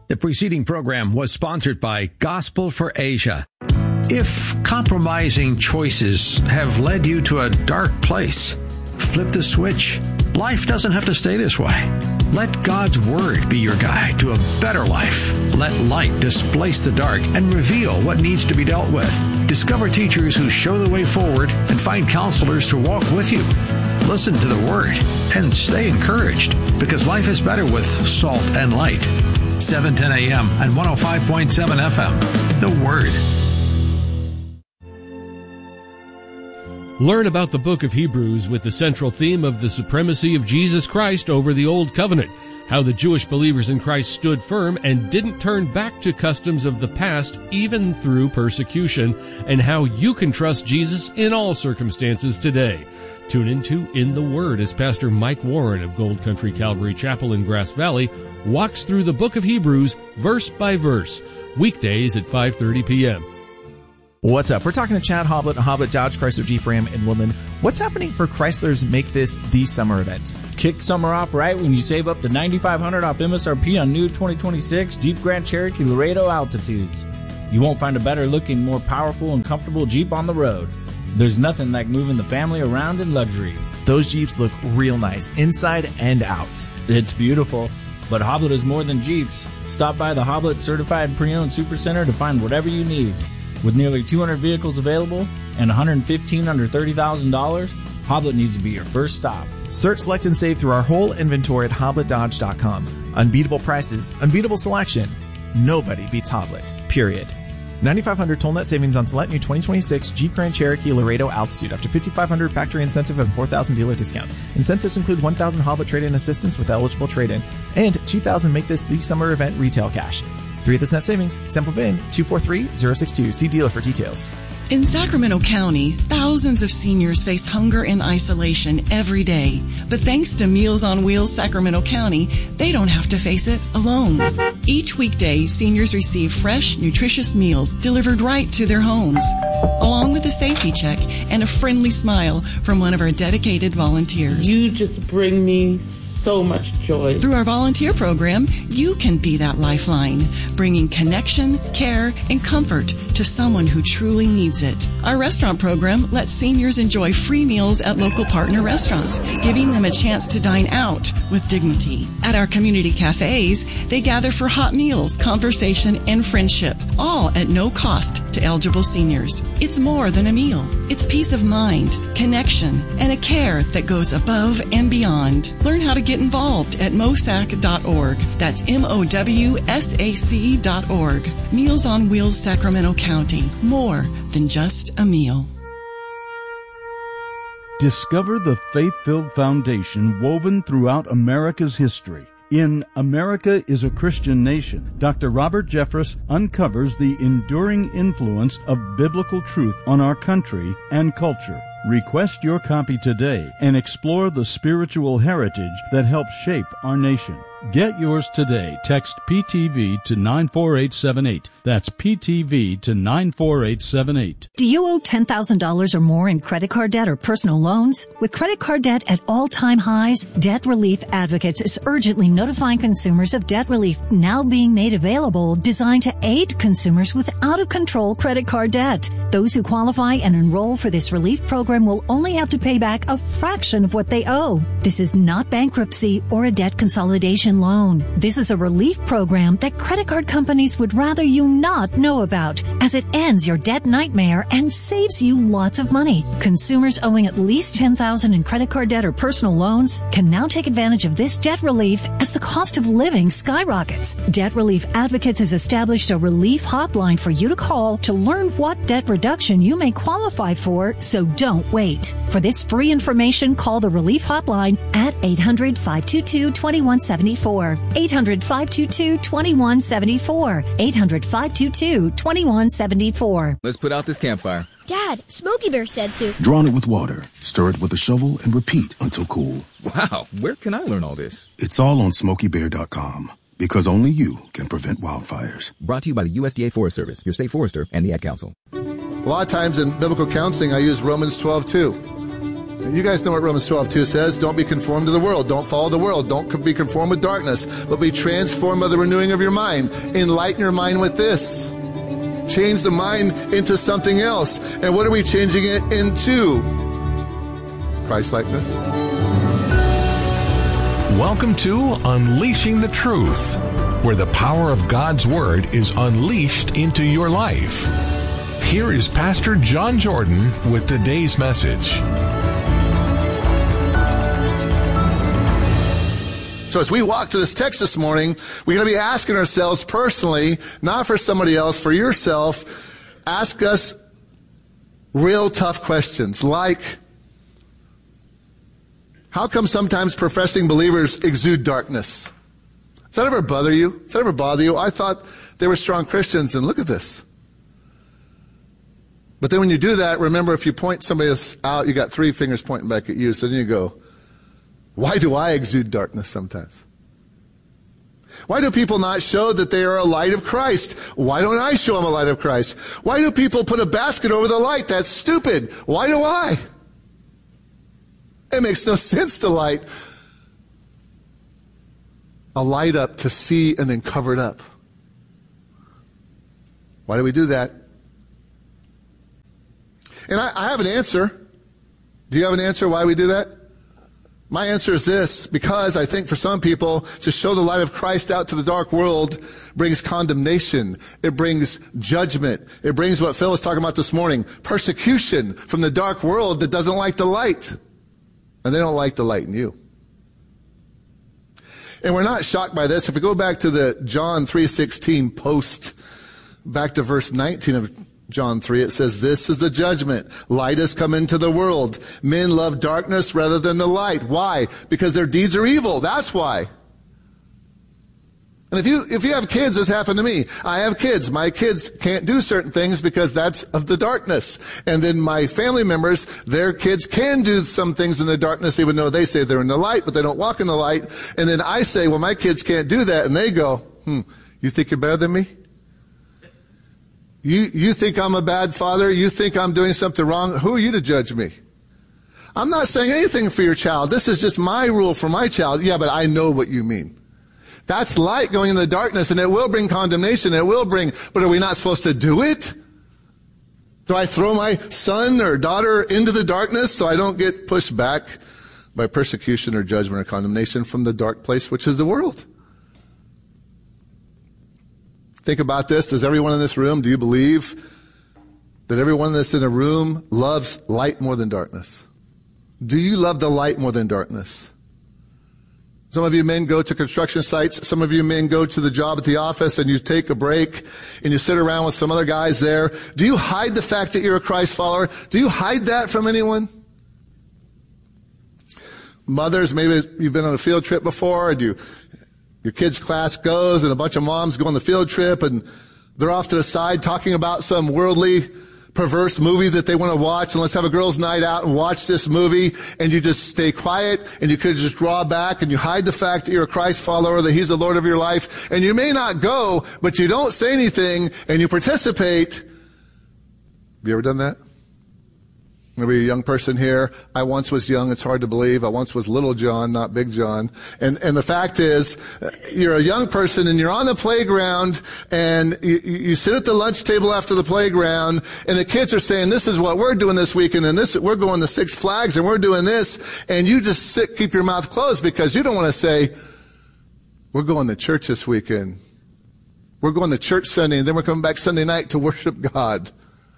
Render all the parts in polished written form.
The preceding program was sponsored by Gospel for Asia. If compromising choices have led you to a dark place, flip the switch. Life doesn't have to stay this way. Let God's Word be your guide to a better life. Let light displace the dark and reveal what needs to be dealt with. Discover teachers who show the way forward and find counselors to walk with you. Listen to the Word and stay encouraged, because life is better with salt and light. 7:10 a.m. and 105.7 FM. The Word. Learn about the book of Hebrews with the central theme of the supremacy of Jesus Christ over the Old Covenant, how the Jewish believers in Christ stood firm and didn't turn back to customs of the past even through persecution, and how you can trust Jesus in all circumstances today. Tune into In the Word as Pastor Mike Warren of Gold Country Calvary Chapel in Grass Valley walks through the book of Hebrews verse by verse, weekdays at 5:30 p.m. What's up? We're talking to Chad Hoblet, Hoblet Dodge Chrysler Jeep Ram in Woodland. What's happening for Chrysler's Make This the Summer event? Kick summer off right when you save up to $9,500 off MSRP on new 2026 Jeep Grand Cherokee Laredo Altitudes. You won't find a better looking, more powerful and comfortable Jeep on the road. There's nothing like moving the family around in luxury. Those Jeeps look real nice, inside and out. It's beautiful. But Hoblet is more than Jeeps. Stop by the Hoblet Certified Pre-Owned Supercenter to find whatever you need. With nearly 200 vehicles available and 115 under $30,000, Hoblet needs to be your first stop. Search, select, and save through our whole inventory at HobletDodge.com. Unbeatable prices, unbeatable selection. Nobody beats Hoblet, period. $9,500 toll net savings on select new 2026 Jeep Grand Cherokee Laredo Altitude. Up to $5,500 factory incentive and $4,000 dealer discount. Incentives include $1,000 Hoblet trade-in assistance with eligible trade-in and $2,000 Make This the Summer event retail cash. 3 of this net savings. Sample VIN 243062. See dealer for details. In Sacramento County, thousands of seniors face hunger and isolation every day. But thanks to Meals on Wheels Sacramento County, they don't have to face it alone. Each weekday, seniors receive fresh, nutritious meals delivered right to their homes, along with a safety check and a friendly smile from one of our dedicated volunteers. You just bring me so much joy. Through our volunteer program, you can be that lifeline, bringing connection, care, and comfort to someone who truly needs it. Our restaurant program lets seniors enjoy free meals at local partner restaurants, giving them a chance to dine out with dignity. At our community cafes, they gather for hot meals, conversation, and friendship, all at no cost to eligible seniors. It's more than a meal. It's peace of mind, connection, and a care that goes above and beyond. Learn how to get involved at mosac.org. That's MOWSAC.org. Meals on Wheels Sacramento County. More than just a meal. Discover the faith-filled foundation woven throughout America's history. In America is a Christian Nation, Dr. Robert Jeffress uncovers the enduring influence of biblical truth on our country and culture. Request your copy today and explore the spiritual heritage that helps shape our nation. Get yours today. Text PTV to 94878. That's PTV to 94878. Do you owe $10,000 or more in credit card debt or personal loans? With credit card debt at all-time highs, Debt Relief Advocates is urgently notifying consumers of debt relief now being made available, designed to aid consumers with out-of-control credit card debt. Those who qualify and enroll for this relief program will only have to pay back a fraction of what they owe. This is not bankruptcy or a debt consolidation loan. This is a relief program that credit card companies would rather you not know about, as it ends your debt nightmare and saves you lots of money. Consumers owing at least $10,000 in credit card debt or personal loans can now take advantage of this debt relief as the cost of living skyrockets. Debt Relief Advocates has established a relief hotline for you to call to learn what debt reduction you may qualify for, so don't wait. For this free information, call the relief hotline at 800-522-2174. 800-522-2174. 800-522-2174. Let's put out this campfire. Dad, Smokey Bear said to. Drown it with water, stir it with a shovel, and repeat until cool. Wow, where can I learn all this? It's all on SmokeyBear.com, because only you can prevent wildfires. Brought to you by the USDA Forest Service, your state forester, and the Ad Council. A lot of times in biblical counseling, I use Romans 12:2. You guys know what Romans 12:2 says. Don't be conformed to the world. Don't follow the world. Don't be conformed with darkness, but be transformed by the renewing of your mind. Enlighten your mind with this. Change the mind into something else. And what are we changing it into? Christ-likeness. Welcome to Unleashing the Truth, where the power of God's Word is unleashed into your life. Here is Pastor John Jordan with today's message. So as we walk to this text this morning, we're going to be asking ourselves personally, not for somebody else, for yourself, ask us real tough questions like, how come sometimes professing believers exude darkness? Does that ever bother you? Does that ever bother you? I thought they were strong Christians, and look at this. But then when you do that, remember, if you point somebody else out, you got three fingers pointing back at you, so then you go, why do I exude darkness sometimes? Why do people not show that they are a light of Christ? Why don't I show them a light of Christ? Why do people put a basket over the light? That's stupid. Why do I? It makes no sense to light a light up to see and then cover it up. Why do we do that? And I have an answer. Do you have an answer why we do that? My answer is this, because I think for some people, to show the light of Christ out to the dark world brings condemnation. It brings judgment. It brings what Phil was talking about this morning, persecution from the dark world that doesn't like the light. And they don't like the light in you. And we're not shocked by this. If we go back to the John 3:16 post, back to verse 19 of John 3, it says, this is the judgment. Light has come into the world. Men love darkness rather than the light. Why? Because their deeds are evil. That's why. And if you have kids, this happened to me. I have kids. My kids can't do certain things because that's of the darkness. And then my family members, their kids can do some things in the darkness, even though they say they're in the light, but they don't walk in the light. And then I say, well, my kids can't do that. And they go, you think you're better than me? You think I'm a bad father? You think I'm doing something wrong? Who are you to judge me? I'm not saying anything for your child. This is just my rule for my child. Yeah, but I know what you mean. That's light going into the darkness, and it will bring condemnation. But are we not supposed to do it? Do I throw my son or daughter into the darkness so I don't get pushed back by persecution or judgment or condemnation from the dark place, which is the world? Think about this. Does everyone in this room, do you believe that everyone that's in a room loves light more than darkness? Do you love the light more than darkness? Some of you men go to construction sites. Some of you men go to the job at the office and you take a break and you sit around with some other guys there. Do you hide the fact that you're a Christ follower? Do you hide that from anyone? Mothers, maybe you've been on a field trip before and your kid's class goes and a bunch of moms go on the field trip and they're off to the side talking about some worldly, perverse movie that they want to watch, and let's have a girls' night out and watch this movie, and you just stay quiet and you could just draw back and you hide the fact that you're a Christ follower, that He's the Lord of your life, and you may not go, but you don't say anything and you participate. Have you ever done that? Maybe you're a young person here. I once was young. It's hard to believe. I once was little John, not big John. And the fact is, you're a young person and you're on the playground and you sit at the lunch table after the playground and the kids are saying, this is what we're doing this weekend and we're going to Six Flags and we're doing this. And you just keep your mouth closed because you don't want to say, we're going to church this weekend. We're going to church Sunday and then we're coming back Sunday night to worship God.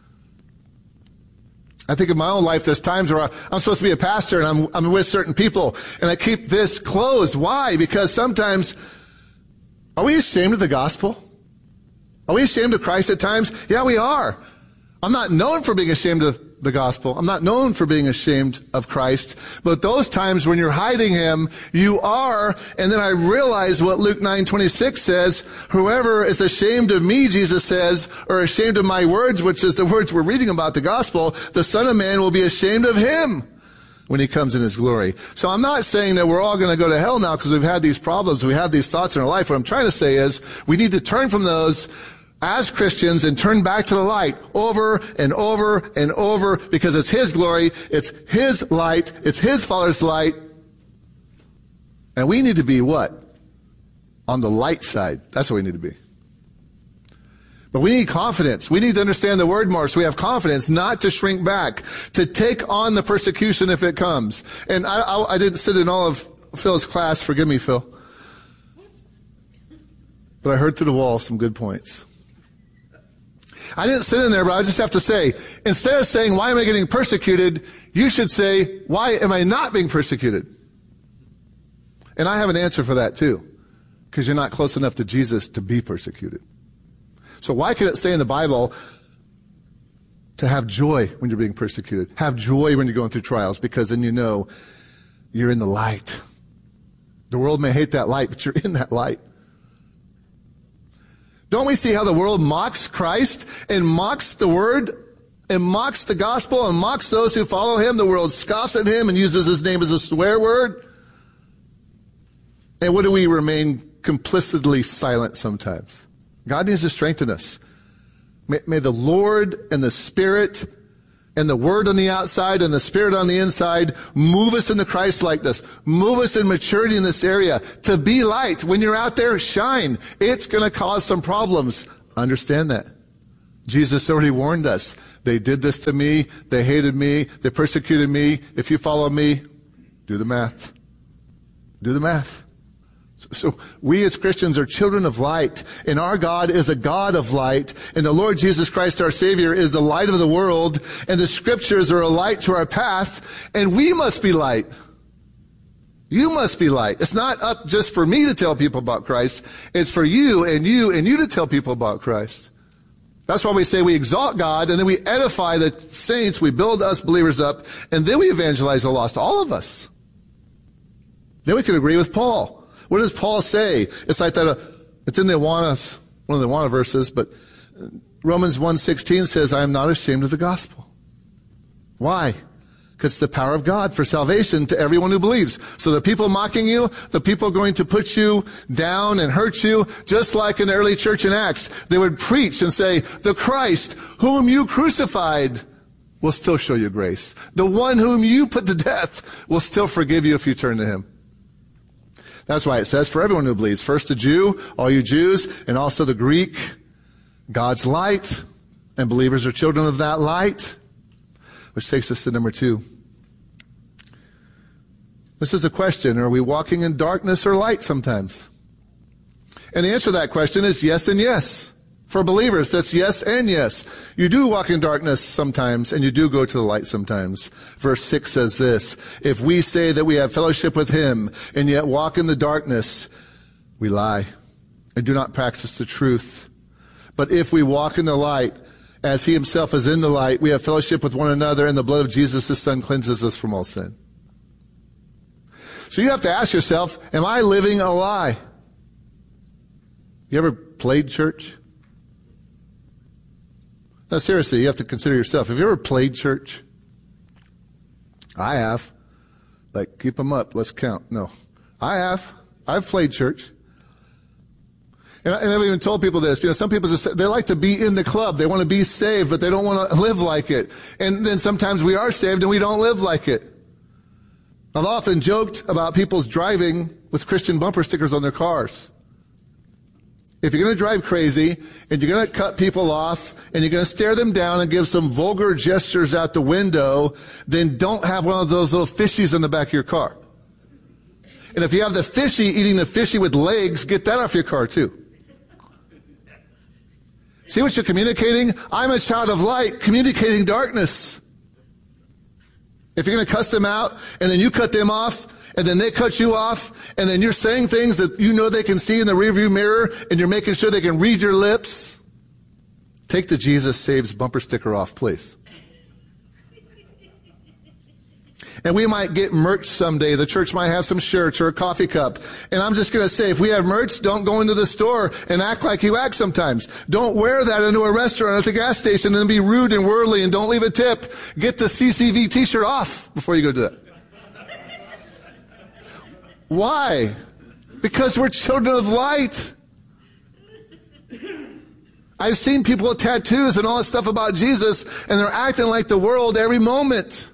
I think in my own life, there's times where I'm supposed to be a pastor and I'm with certain people and I keep this closed. Why? Because sometimes, are we ashamed of the gospel? Are we ashamed of Christ at times? Yeah, we are. I'm not known for being ashamed of the gospel. I'm not known for being ashamed of Christ. But those times when you're hiding Him, you are. And then I realize what Luke 9:26 says. Whoever is ashamed of me, Jesus says, or ashamed of my words, which is the words we're reading about the gospel, the Son of Man will be ashamed of him when He comes in His glory. So I'm not saying that we're all going to go to hell now because we've had these problems, we have these thoughts in our life. What I'm trying to say is we need to turn from those as Christians and turn back to the light over and over and over, because it's His glory, it's His light, it's His Father's light. And we need to be what? On the light side. That's what we need to be. But we need confidence. We need to understand the Word more so we have confidence not to shrink back, to take on the persecution if it comes. And I didn't sit in all of Phil's class. Forgive me, Phil. But I heard through the wall some good points. I didn't sit in there, but I just have to say, instead of saying, why am I getting persecuted? You should say, why am I not being persecuted? And I have an answer for that too, because you're not close enough to Jesus to be persecuted. So why could it say in the Bible to have joy when you're being persecuted? Have joy when you're going through trials, because then you know you're in the light. The world may hate that light, but you're in that light. Don't we see how the world mocks Christ and mocks the Word and mocks the gospel and mocks those who follow Him? The world scoffs at Him and uses His name as a swear word. And what do we remain complicitly silent sometimes? God needs to strengthen us. May the Lord and the Spirit and the Word on the outside and the Spirit on the inside move us into Christ-likeness. Move us in maturity in this area. To be light. When you're out there, shine. It's going to cause some problems. Understand that. Jesus already warned us. They did this to me. They hated me. They persecuted me. If you follow me, do the math. Do the math. So we as Christians are children of light, and our God is a God of light, and the Lord Jesus Christ, our Savior, is the light of the world, and the Scriptures are a light to our path, and we must be light. You must be light. It's not up just for me to tell people about Christ. It's for you and you and you to tell people about Christ. That's why we say we exalt God, and then we edify the saints, we build us believers up, and then we evangelize the lost, all of us. Then we can agree with Paul. What does Paul say? It's like that, it's in the Awana, one of the Awana verses, but Romans 1:16 says, I am not ashamed of the gospel. Why? Because it's the power of God for salvation to everyone who believes. So the people mocking you, the people going to put you down and hurt you, just like in the early church in Acts, they would preach and say, the Christ whom you crucified will still show you grace. The one whom you put to death will still forgive you if you turn to Him. That's why it says, for everyone who believes, first the Jew, all you Jews, and also the Greek, God's light, and believers are children of that light. Which takes us to number 2. This is a question, are we walking in darkness or light sometimes? And the answer to that question is yes and yes. For believers, that's yes and yes. You do walk in darkness sometimes, and you do go to the light sometimes. Verse 6 says this, if we say that we have fellowship with Him, and yet walk in the darkness, we lie, and do not practice the truth. But if we walk in the light, as He Himself is in the light, we have fellowship with one another, and the blood of Jesus, His Son, cleanses us from all sin. So you have to ask yourself, am I living a lie? You ever played church? No, seriously, you have to consider yourself. Have you ever played church? I have. Like, keep them up. Let's count. No. I have. I've played church. And I've even told people this. You know, some people just, they like to be in the club. They want to be saved, but they don't want to live like it. And then sometimes we are saved and we don't live like it. I've often joked about people's driving with Christian bumper stickers on their cars. If you're going to drive crazy, and you're going to cut people off, and you're going to stare them down and give some vulgar gestures out the window, then don't have one of those little fishies in the back of your car. And if you have the fishy eating the fishy with legs, get that off your car too. See what you're communicating? I'm a child of light communicating darkness. If you're going to cuss them out, and then you cut them off, and then they cut you off, and then you're saying things that you know they can see in the rearview mirror, and you're making sure they can read your lips, take the Jesus Saves bumper sticker off, please. And we might get merch someday. The church might have some shirts or a coffee cup. And I'm just going to say, if we have merch, don't go into the store and act like you act sometimes. Don't wear that into a restaurant at the gas station and be rude and worldly and don't leave a tip. Get the CCV t-shirt off before you go do that. Why? Because we're children of light. I've seen people with tattoos and all this stuff about Jesus, and they're acting like the world every moment.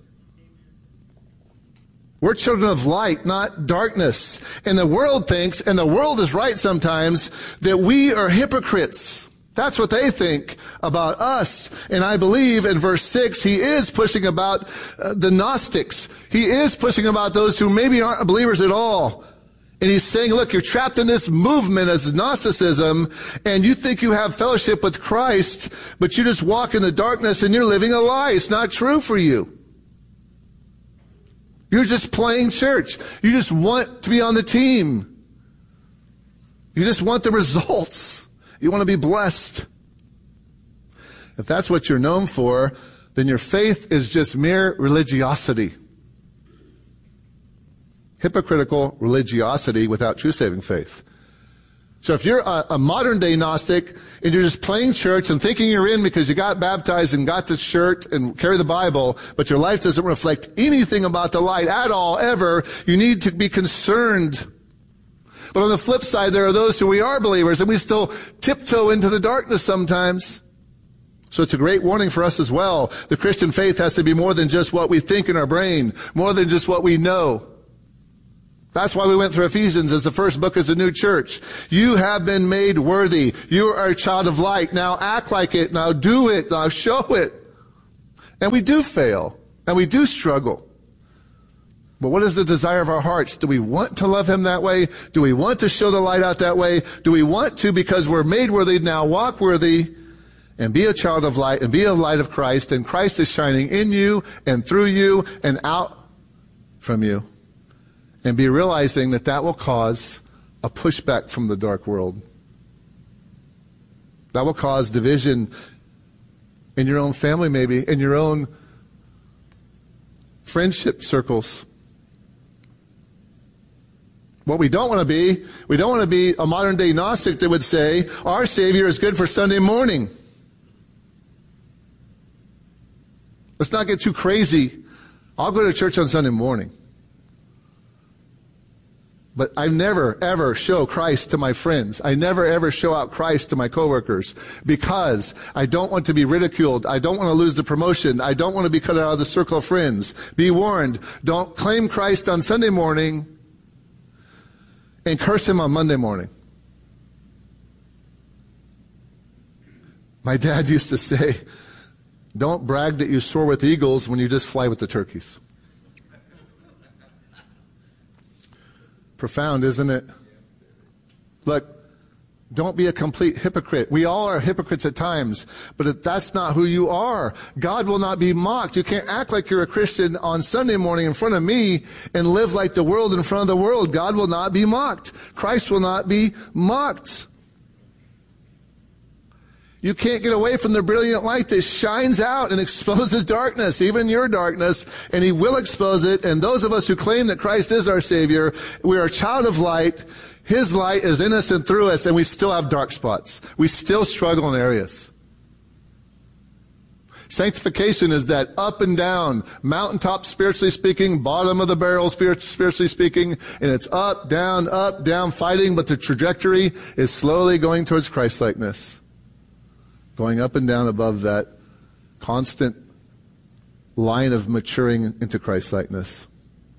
We're children of light, not darkness. And the world thinks, and the world is right sometimes, that we are hypocrites. That's what they think about us. And I believe in verse 6, he is pushing about the Gnostics. He is pushing about those who maybe aren't believers at all. And he's saying, look, you're trapped in this movement as Gnosticism, and you think you have fellowship with Christ, but you just walk in the darkness and you're living a lie. It's not true for you. You're just playing church. You just want to be on the team. You just want the results. You want to be blessed. If that's what you're known for, then your faith is just mere religiosity. Hypocritical religiosity without true saving faith. So if you're a modern day Gnostic and you're just playing church and thinking you're in because you got baptized and got the shirt and carry the Bible, but your life doesn't reflect anything about the light at all, ever, you need to be concerned. But on the flip side, there are those who we are believers and we still tiptoe into the darkness sometimes. So it's a great warning for us as well. The Christian faith has to be more than just what we think in our brain, more than just what we know. That's why we went through Ephesians as the first book as a new church. You have been made worthy. You are a child of light. Now act like it. Now do it. Now show it. And we do fail. And we do struggle. But what is the desire of our hearts? Do we want to love him that way? Do we want to show the light out that way? Do we want to, because we're made worthy, now walk worthy and be a child of light and be a light of Christ, and Christ is shining in you and through you and out from you? And be realizing that that will cause a pushback from the dark world. That will cause division in your own family, maybe, in your own friendship circles. What we don't want to be a modern day Gnostic that would say, our Savior is good for Sunday morning. Let's not get too crazy. I'll go to church on Sunday morning. But I never, ever show Christ to my friends. I never, ever show out Christ to my coworkers because I don't want to be ridiculed. I don't want to lose the promotion. I don't want to be cut out of the circle of friends. Be warned. Don't claim Christ on Sunday morning and curse him on Monday morning. My dad used to say, don't brag that you soar with eagles when you just fly with the turkeys. Profound, isn't it? Look, don't be a complete hypocrite. We all are hypocrites at times, but that's not who you are. God will not be mocked. You can't act like you're a Christian on Sunday morning in front of me and live like the world in front of the world. God will not be mocked. Christ will not be mocked. You can't get away from the brilliant light that shines out and exposes darkness, even your darkness, and he will expose it. And those of us who claim that Christ is our Savior, we are a child of light. His light is in us and through us, and we still have dark spots. We still struggle in areas. Sanctification is that up and down, mountaintop spiritually speaking, bottom of the barrel spiritually speaking, and it's up, down, fighting, but the trajectory is slowly going towards Christ-likeness. Going up and down above that constant line of maturing into Christ-likeness.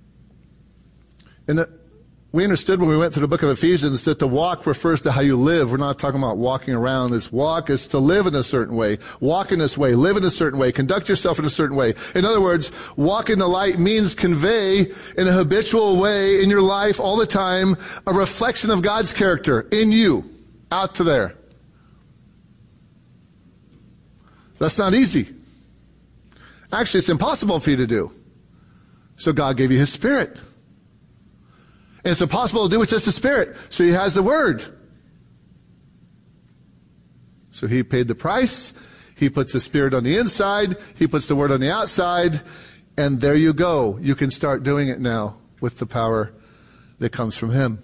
And we understood when we went through the book of Ephesians that the walk refers to how you live. We're not talking about walking around. This walk is to live in a certain way, walk in this way, live in a certain way, conduct yourself in a certain way. In other words, walk in the light means convey in a habitual way in your life all the time a reflection of God's character in you, out to there. That's not easy. Actually, it's impossible for you to do. So God gave you his Spirit. And it's impossible to do with just the Spirit. So he has the Word. So he paid the price. He puts the Spirit on the inside. He puts the Word on the outside. And there you go. You can start doing it now with the power that comes from him.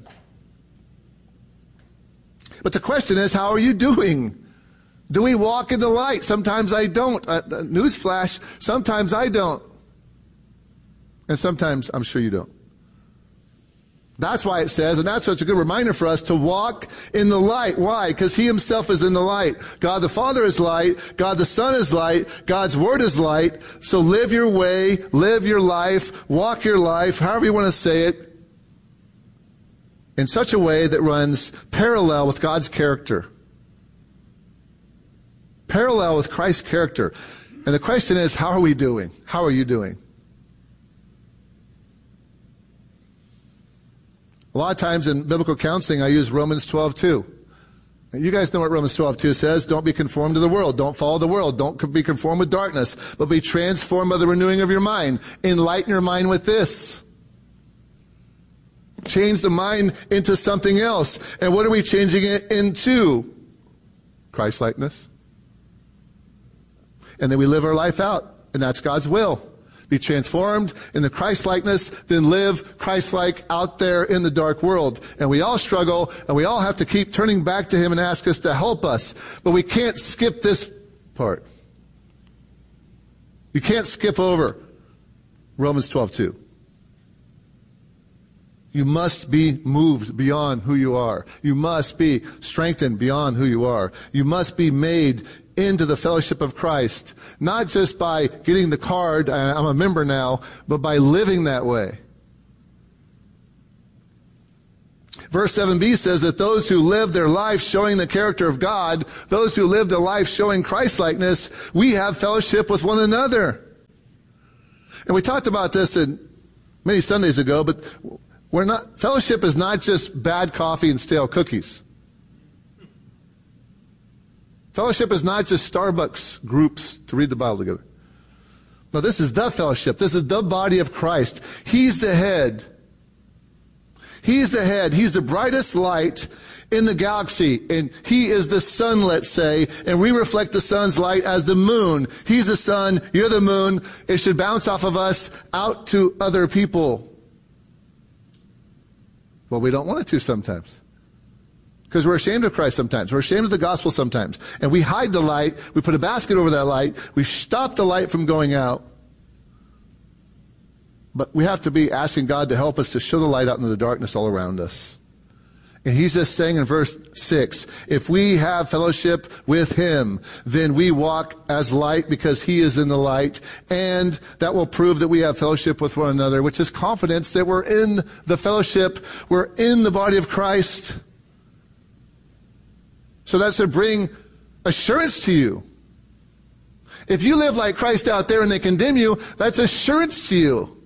But the question is, how are you doing? Do we walk in the light? Sometimes I don't. Newsflash, sometimes I don't. And sometimes I'm sure you don't. That's why it says, and that's such a good reminder for us to walk in the light. Why? Because he himself is in the light. God the Father is light. God the Son is light. God's Word is light. So live your way, live your life, walk your life, however you want to say it, in such a way that runs parallel with God's character. Parallel with Christ's character. And the question is, how are we doing? How are you doing? A lot of times in biblical counseling, I use Romans 12:2. You guys know what Romans 12:2 says. Don't be conformed to the world. Don't follow the world. Don't be conformed with darkness, but be transformed by the renewing of your mind. Enlighten your mind with this. Change the mind into something else. And what are we changing it into? Christ-likeness. And then we live our life out, and that's God's will. Be transformed in the Christ-likeness, then live Christ-like out there in the dark world. And we all struggle, and we all have to keep turning back to him and ask us to help us. But we can't skip this part. You can't skip over Romans 12:2. You must be moved beyond who you are. You must be strengthened beyond who you are. You must be made into the fellowship of Christ, not just by getting the card, I'm a member now, but by living that way. Verse 7b says that those who live their life showing the character of God, those who live their life showing Christ-likeness, we have fellowship with one another. And we talked about this in many Sundays ago, but fellowship is not just bad coffee and stale cookies. Fellowship is not just Starbucks groups to read the Bible together. No, this is the fellowship. This is the body of Christ. He's the head. He's the head. He's the brightest light in the galaxy. And he is the sun, let's say. And we reflect the sun's light as the moon. He's the sun. You're the moon. It should bounce off of us out to other people. Well, we don't want it to sometimes. Because we're ashamed of Christ sometimes. We're ashamed of the gospel sometimes. And we hide the light. We put a basket over that light. We stop the light from going out. But we have to be asking God to help us to show the light out into the darkness all around us. And he's just saying in verse 6, if we have fellowship with him, then we walk as light because he is in the light. And that will prove that we have fellowship with one another, which is confidence that we're in the fellowship. We're in the body of Christ. So that should bring assurance to you. If you live like Christ out there and they condemn you, that's assurance to you.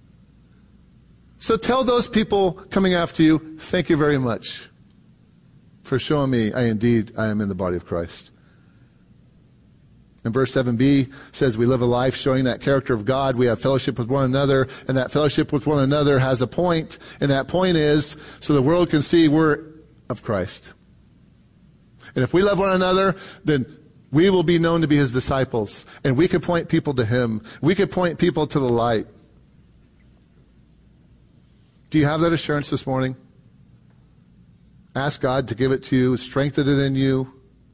So tell those people coming after you, thank you very much for showing me I am in the body of Christ. And verse 7b says we live a life showing that character of God. We have fellowship with one another, and that fellowship with one another has a point, and that point is so the world can see we're of Christ. And if we love one another, then we will be known to be his disciples. And we could point people to him. We could point people to the light. Do you have that assurance this morning? Ask God to give it to you, strengthen it in you.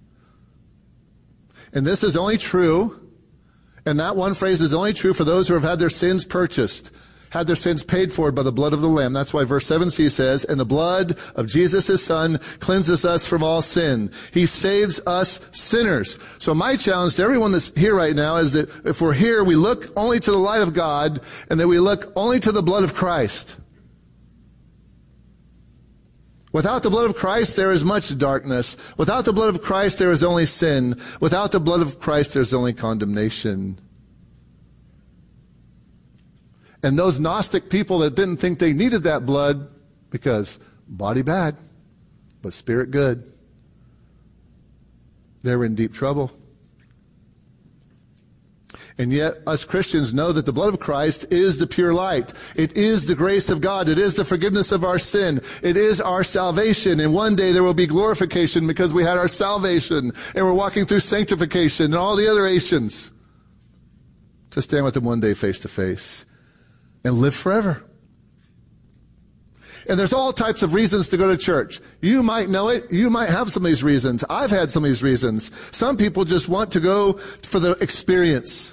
And this is only true, and that one phrase is only true for those who have had their sins purchased, had their sins paid for by the blood of the Lamb. That's why verse 7c says, and the blood of Jesus, his son, cleanses us from all sin. He saves us sinners. So my challenge to everyone that's here right now is that if we're here, we look only to the light of God, and that we look only to the blood of Christ. Without the blood of Christ, there is much darkness. Without the blood of Christ, there is only sin. Without the blood of Christ, there's only condemnation. And those Gnostic people that didn't think they needed that blood, because body bad, but spirit good, they were in deep trouble. And yet, us Christians know that the blood of Christ is the pure light. It is the grace of God. It is the forgiveness of our sin. It is our salvation. And one day there will be glorification because we had our salvation. And we're walking through sanctification and all the other Asians to stand with him one day face to face and live forever. And there's all types of reasons to go to church. You might know it. You might have some of these reasons. I've had some of these reasons. Some people just want to go for the experience.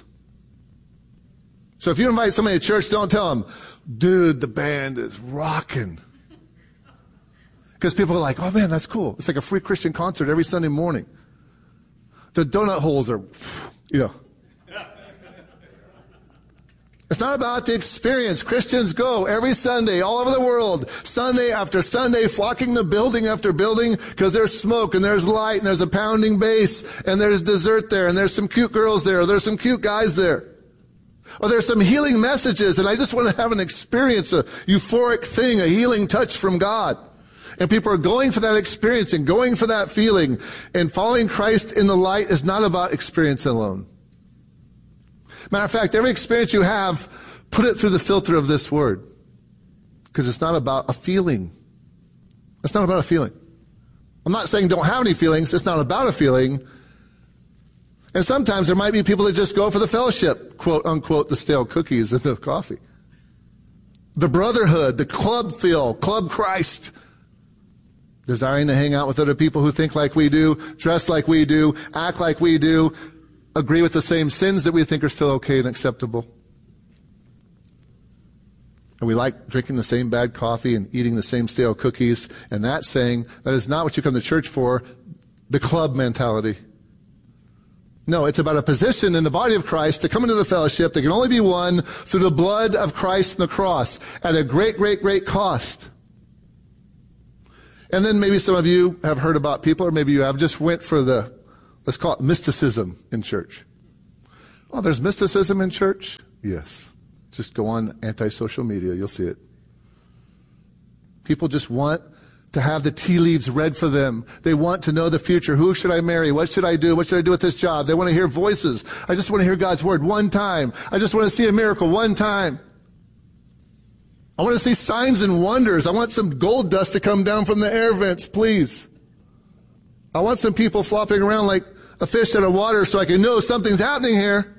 So if you invite somebody to church, don't tell them, dude, the band is rocking. Because people are like, oh man, that's cool. It's like a free Christian concert every Sunday morning. The donut holes are, It's not about the experience. Christians go every Sunday all over the world, Sunday after Sunday, flocking to building after building because there's smoke and there's light and there's a pounding bass and there's dessert there and there's some cute girls there or there's some cute guys there. Or there's some healing messages and I just want to have an experience, a euphoric thing, a healing touch from God. And people are going for that experience and going for that feeling. And following Christ in the light is not about experience alone. Matter of fact, every experience you have, put it through the filter of this word. Because it's not about a feeling. It's not about a feeling. I'm not saying don't have any feelings. It's not about a feeling. And sometimes there might be people that just go for the fellowship, quote unquote, the stale cookies and the coffee. The brotherhood, the club feel, Club Christ. Desiring to hang out with other people who think like we do, dress like we do, act like we do, agree with the same sins that we think are still okay and acceptable. And we like drinking the same bad coffee and eating the same stale cookies. And that's saying that is not what you come to church for, the club mentality. No, it's about a position in the body of Christ to come into the fellowship that can only be won through the blood of Christ and the cross at a great, great, great cost. And then maybe some of you have heard about people, or maybe you have just went for the, let's call it mysticism in church. Oh, there's mysticism in church? Yes. Just go on anti-social media. You'll see it. People just want to have the tea leaves read for them. They want to know the future. Who should I marry? What should I do? What should I do with this job? They want to hear voices. I just want to hear God's word one time. I just want to see a miracle one time. I want to see signs and wonders. I want some gold dust to come down from the air vents, please. I want some people flopping around like a fish out of water so I can know something's happening here.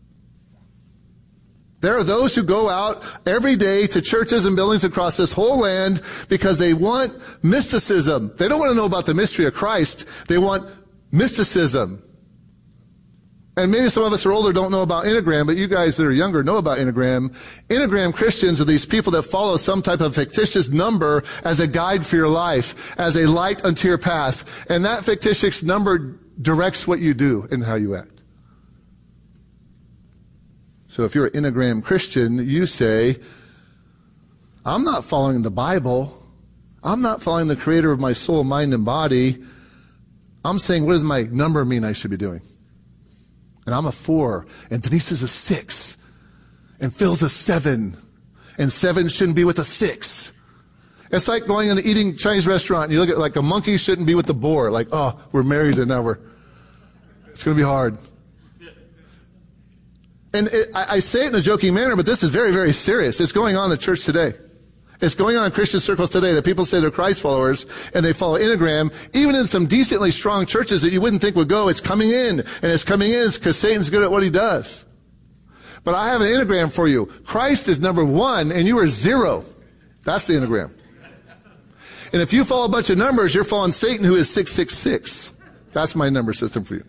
There are those who go out every day to churches and buildings across this whole land because they want mysticism. They don't want to know about the mystery of Christ. They want mysticism. And maybe some of us are older, don't know about Enneagram, but you guys that are younger know about Enneagram. Enneagram Christians are these people that follow some type of fictitious number as a guide for your life, as a light unto your path. And that fictitious number directs what you do and how you act. So if you're an Enneagram Christian, you say, I'm not following the Bible. I'm not following the creator of my soul, mind, and body. I'm saying, what does my number mean I should be doing? And I'm a 4, and Denise is a 6, and Phil's a 7, and 7 shouldn't be with a 6. It's like going and eating Chinese restaurant, and you look at like a monkey shouldn't be with the boar. Like, oh, we're married and now it's going to be hard. And I say it in a joking manner, but this is very, very serious. It's going on in the church today. It's going on in Christian circles today that people say they're Christ followers and they follow Enneagram. Even in some decently strong churches that you wouldn't think would go, it's coming in. And it's coming in because Satan's good at what he does. But I have an Enneagram for you. Christ is number 1 and you are 0. That's the Enneagram. And if you follow a bunch of numbers, you're following Satan, who is 666. That's my number system for you.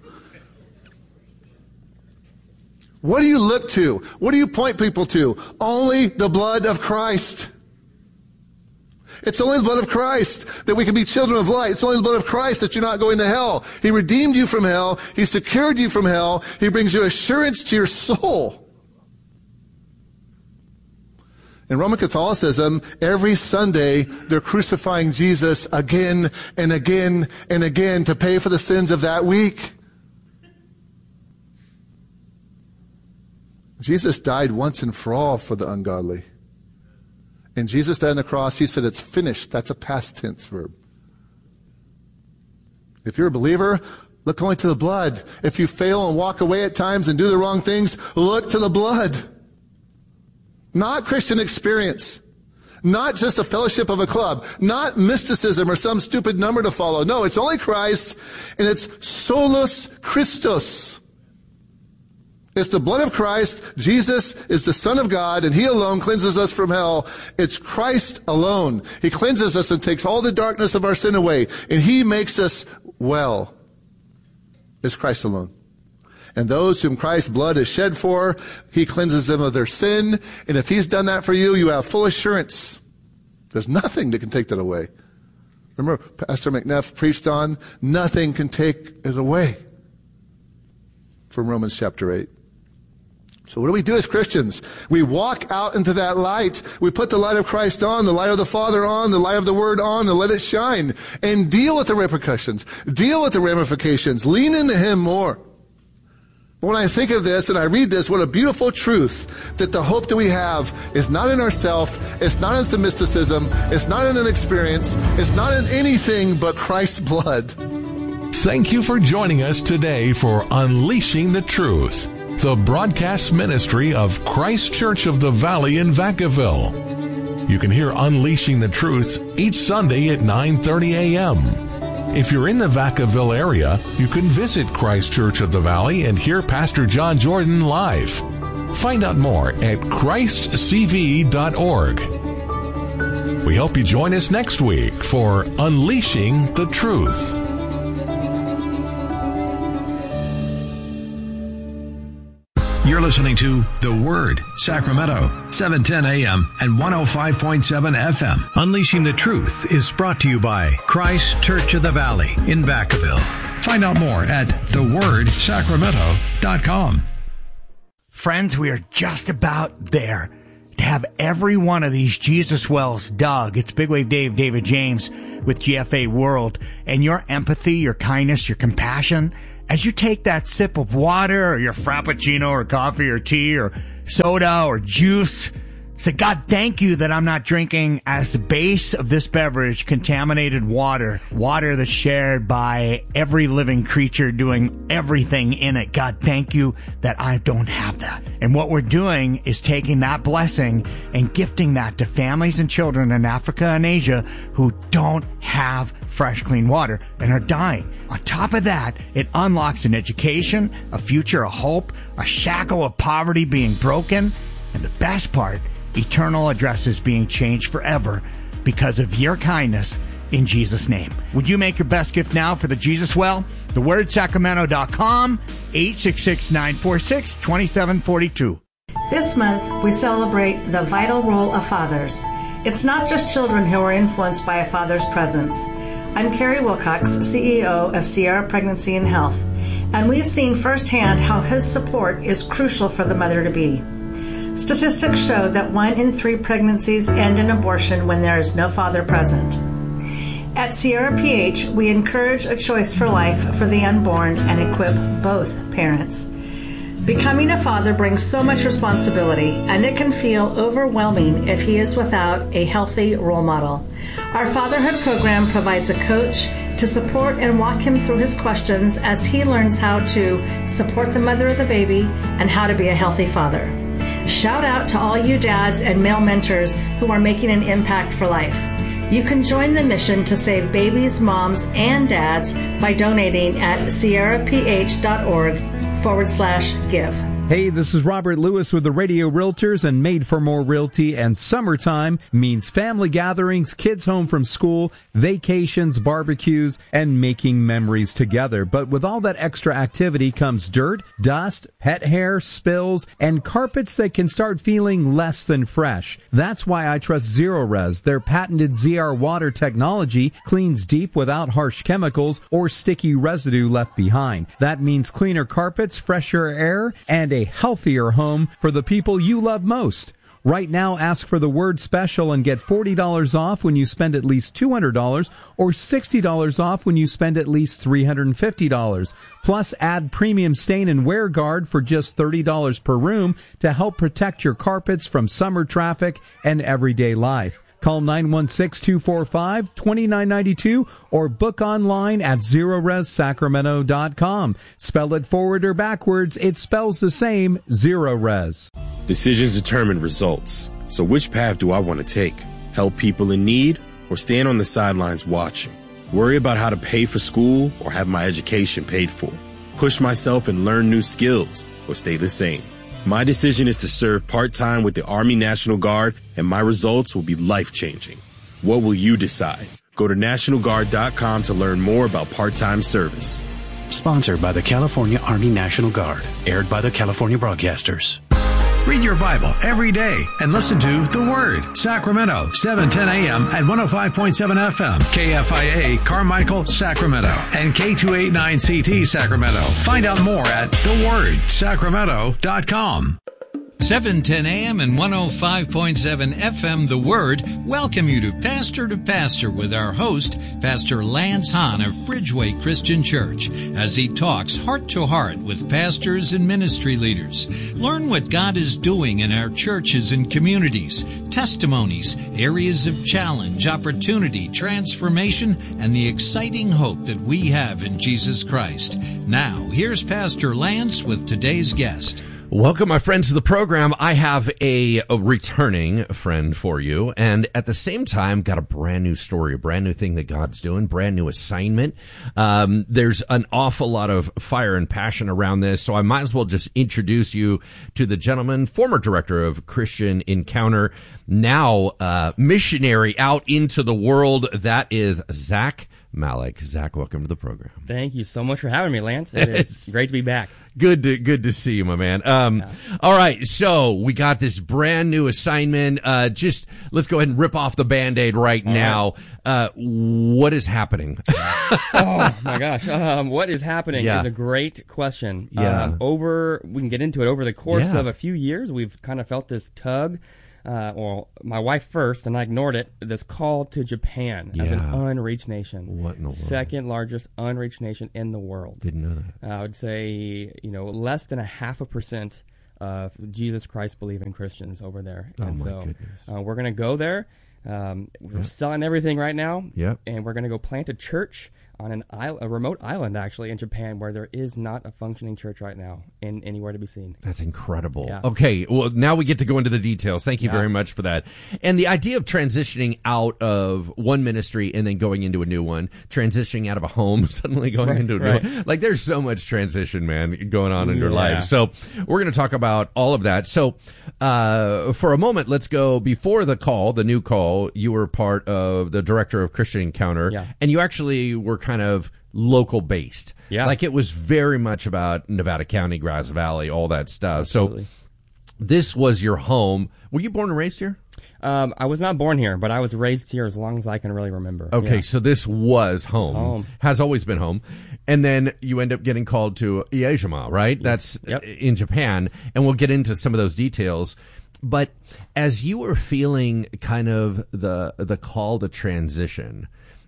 What do you look to? What do you point people to? Only the blood of Christ. It's only the blood of Christ that we can be children of light. It's only the blood of Christ that you're not going to hell. He redeemed you from hell. He secured you from hell. He brings you assurance to your soul. In Roman Catholicism, every Sunday, they're crucifying Jesus again and again and again to pay for the sins of that week. Jesus died once and for all for the ungodly. And Jesus died on the cross. He said, it's finished. That's a past tense verb. If you're a believer, look only to the blood. If you fail and walk away at times and do the wrong things, look to the blood. Not Christian experience. Not just a fellowship of a club. Not mysticism or some stupid number to follow. No, it's only Christ, and it's solus Christus. It's the blood of Christ. Jesus is the Son of God, and He alone cleanses us from hell. It's Christ alone. He cleanses us and takes all the darkness of our sin away, and He makes us well. It's Christ alone. And those whom Christ's blood is shed for, He cleanses them of their sin. And if He's done that for you, you have full assurance. There's nothing that can take that away. remember Pastor McNeff preached on, nothing can take it away from Romans chapter 8. So what do we do as Christians? We walk out into that light. We put the light of Christ on, the light of the Father on, the light of the Word on, and let it shine. And deal with the repercussions. Deal with the ramifications. Lean into Him more. When I think of this and I read this, what a beautiful truth that the hope that we have is not in ourselves, it's not in some mysticism, it's not in an experience, it's not in anything but Christ's blood. Thank you for joining us today for Unleashing the Truth, the broadcast ministry of Christ Church of the Valley in Vacaville. You can hear Unleashing the Truth each Sunday at 9:30 a.m. If you're in the Vacaville area, you can visit Christ Church of the Valley and hear Pastor John Jordan live. Find out more at christcv.org. We hope you join us next week for Unleashing the Truth. You're listening to The Word, Sacramento, 710 AM and 105.7 FM. Unleashing the Truth is brought to you by Christ Church of the Valley in Vacaville. Find out more at thewordsacramento.com. Friends, we are just about there to have every one of these Jesus wells dug. It's Big Wave Dave, David James with GFA World. And your empathy, your kindness, your compassion, as you take that sip of water or your frappuccino or coffee or tea or soda or juice, say, God, thank you that I'm not drinking as the base of this beverage contaminated water that's shared by every living creature doing everything in it. God, thank you that I don't have that. And what we're doing is taking that blessing and gifting that to families and children in Africa and Asia who don't have fresh, clean water and are dying. On top of that, it unlocks an education, a future, a hope, a shackle of poverty being broken, and the best part, eternal addresses being changed forever because of your kindness in Jesus' name. Would you make your best gift now for the Jesus Well? TheWordSacramento.com, 866-946-2742. This month, we celebrate the vital role of fathers. It's not just children who are influenced by a father's presence. I'm Carrie Wilcox, CEO of Sierra Pregnancy and Health, and we've seen firsthand how his support is crucial for the mother-to-be. Statistics show that 1 in 3 pregnancies end in abortion when there is no father present. At Sierra PH, we encourage a choice for life for the unborn and equip both parents. Becoming a father brings so much responsibility, and it can feel overwhelming if he is without a healthy role model. Our fatherhood program provides a coach to support and walk him through his questions as he learns how to support the mother of the baby and how to be a healthy father. Shout out to all you dads and male mentors who are making an impact for life. You can join the mission to save babies, moms, and dads by donating at sierraph.org/give. Hey, this is Robert Lewis with the Radio Realtors and Made for More Realty, and summertime means family gatherings, kids home from school, vacations, barbecues, and making memories together. But with all that extra activity comes dirt, dust, pet hair, spills, and carpets that can start feeling less than fresh. That's why I trust Zerorez. Their patented ZR water technology cleans deep without harsh chemicals or sticky residue left behind. That means cleaner carpets, fresher air, and a healthier home for the people you love most. Right now, ask for the word special and get $40 off when you spend at least $200 or $60 off when you spend at least $350. Plus, add premium stain and wear guard for just $30 per room to help protect your carpets from summer traffic and everyday life. Call 916-245-2992 or book online at ZerorezSacramento.com. Spell it forward or backwards, it spells the same, Zerorez. Decisions determine results. So which path do I want to take? Help people in need or stand on the sidelines watching? Worry about how to pay for school or have my education paid for? Push myself and learn new skills or stay the same? My decision is to serve part-time with the Army National Guard, and my results will be life-changing. What will you decide? Go to NationalGuard.com to learn more about part-time service. Sponsored by the California Army National Guard. Aired by the California Broadcasters. Read your Bible every day and listen to The Word. Sacramento, 7:10 a.m. at 105.7 FM. KFIA Carmichael, Sacramento. And K289CT Sacramento. Find out more at thewordsacramento.com. 7:10 a.m. and 105.7 FM, The Word, welcome you to Pastor with our host, Pastor Lance Hahn of Bridgeway Christian Church, as he talks heart-to-heart with pastors and ministry leaders. Learn what God is doing in our churches and communities, testimonies, areas of challenge, opportunity, transformation, and the exciting hope that we have in Jesus Christ. Now, here's Pastor Lance with today's guest. Welcome, my friends, to the program. I have a returning friend for you, and at the same time, got a brand new story, a brand new thing that God's doing, brand new assignment. There's an awful lot of fire and passion around this, so I might as well just introduce you to the gentleman, former director of Christian Encounter, now missionary out into the world. That is Zach Malik. Zach, welcome to the program. Thank you so much for having me, Lance. It is great to be back. Good to see you, my man. All right, so we got this brand new assignment. Just let's go ahead and rip off the Band-Aid right now. What is happening? Oh my gosh, what is happening is a great question. Yeah. We can get into it. Over the course of a few years, we've kind of felt this tug. Well, my wife first, and I ignored it, this call to Japan as an unreached nation. What in the world? Second largest unreached nation in the world. Didn't know that. I would say, less than 0.5% of Jesus Christ believing Christians over there. Oh, and my goodness. We're going to go there. We're selling everything right now. Yep. And we're going to go plant a church on a remote island, actually, in Japan, where there is not a functioning church right now anywhere to be seen. That's incredible. Yeah. Okay, well, now we get to go into the details. Thank you very much for that. And the idea of transitioning out of one ministry and then going into a new one, transitioning out of a home, suddenly going into a new one. Like, there's so much transition, man, going on in your life. So we're going to talk about all of that. So for a moment, let's go before the new call. You were part of the director of Christian Encounter, and you actually were kind of local based. Yeah. Like, it was very much about Nevada County, Grass Valley, all that stuff. Absolutely. So this was your home. Were you born and raised here? I was not born here, but I was raised here as long as I can really remember. Okay, so this was home. Has always been home. And then you end up getting called to Iejima, right? Yes. That's in Japan. And we'll get into some of those details. But as you were feeling kind of the call to transition,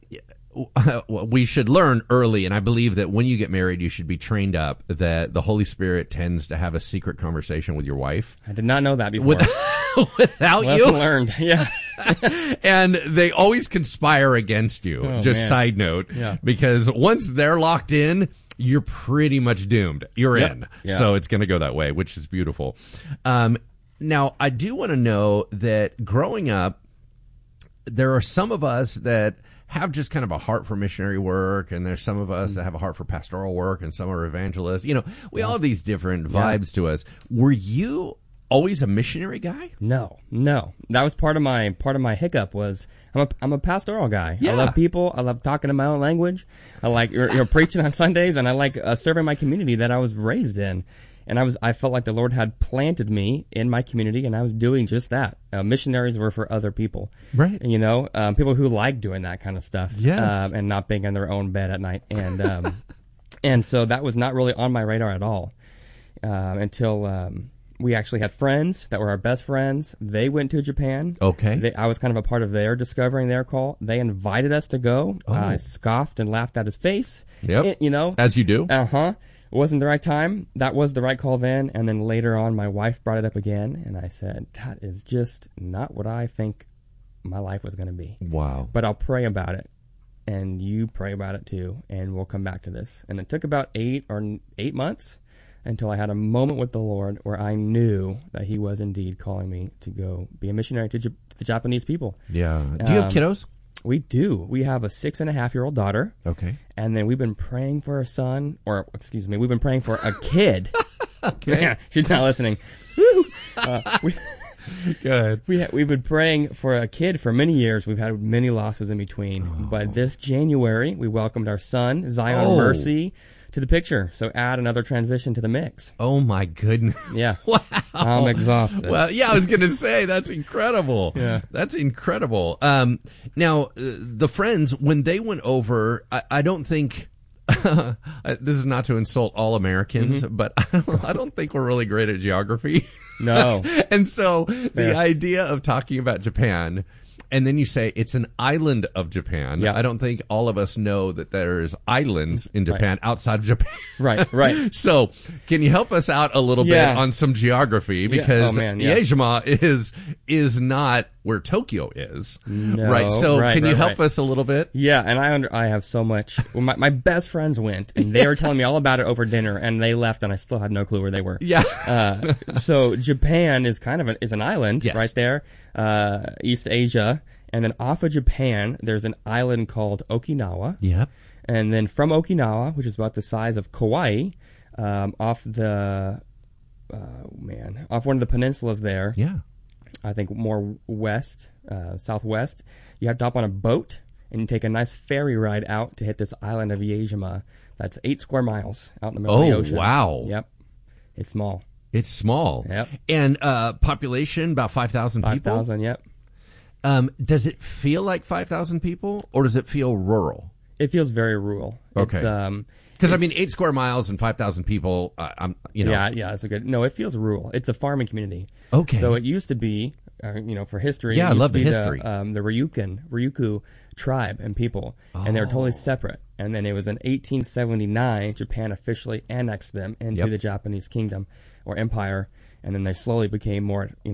we should learn early, and I believe that when you get married, you should be trained up that the Holy Spirit tends to have a secret conversation with your wife. I did not know that before. Without Lesson you? learned, yeah. And they always conspire against you, side note, because once they're locked in, you're pretty much doomed. You're in. Yeah. So it's going to go that way, which is beautiful. Now, I do want to know that growing up, there are some of us that have just kind of a heart for missionary work, and there's some of us that have a heart for pastoral work, and some are evangelists. We all have these different vibes to us. Were you always a missionary guy? No. That was part of my hiccup. Was I'm a pastoral guy. Yeah. I love people. I love talking in my own language. I like preaching on Sundays, and I like serving my community that I was raised in. And I felt like the Lord had planted me in my community, and I was doing just that. Missionaries were for other people, right? And, people who like doing that kind of stuff, yes, and not being in their own bed at night. And and so that was not really on my radar at all until we actually had friends that were our best friends. They went to Japan. Okay, I was kind of a part of their discovering their call. They invited us to go. I scoffed and laughed at his face. Yep, as you do. It wasn't the right time. That was the right call then. And then later on, my wife brought it up again, and I said, that is just not what I think my life was going to be. Wow. But I'll pray about it, and you pray about it too, and we'll come back to this. And it took about 8 months until I had a moment with the Lord where I knew that He was indeed calling me to go be a missionary to the Japanese people. Yeah. Do you have kiddos? We do. We have a 6.5-year-old daughter. Okay. And then we've been praying for a son, we've been praying for a kid. Okay. Yeah, she's not listening. Good. We've been praying for a kid for many years. We've had many losses in between. But this January, we welcomed our son, Zion Mercy, to the picture. So add another transition to the mix. Oh my goodness. Yeah. Wow. I'm exhausted. Well, yeah, I was going to say, that's incredible. Yeah. That's incredible. Now, the Friends, when they went over, I don't think, this is not to insult all Americans, but I don't think we're really great at geography. No. And so the idea of talking about Japan, and then you say it's an island of Japan. Yeah. I don't think all of us know that there's islands in Japan outside of Japan. Right. So can you help us out a little bit on some geography? Because Iejima is not where Tokyo is. No. Right. So can you help us a little bit? Yeah, and I have so much. Well, my best friends went, and they were telling me all about it over dinner, and they left, and I still had no clue where they were. Yeah. So Japan is kind of an island right there, East Asia, and then off of Japan, there's an island called Okinawa. Yep. And then from Okinawa, which is about the size of Kauai, off one of the peninsulas there. Yeah. I think more southwest. You have to hop on a boat and you take a nice ferry ride out to hit this island of Iejima. That's 8 square miles out in the middle of the ocean. Oh, wow. Yep. It's small. It's small. Yep. And population, about 5,000 people? 5,000, yep. Does it feel like 5,000 people, or does it feel rural? It feels very rural. Okay. Because, 8 square miles and 5,000 people, Yeah, that's a good... No, it feels rural. It's a farming community. Okay. So it used to be, for history... Yeah, I love the history. The Ryukyu tribe and people, and they were totally separate. And then it was in 1879, Japan officially annexed them into the Japanese kingdom or empire, and then they slowly became more,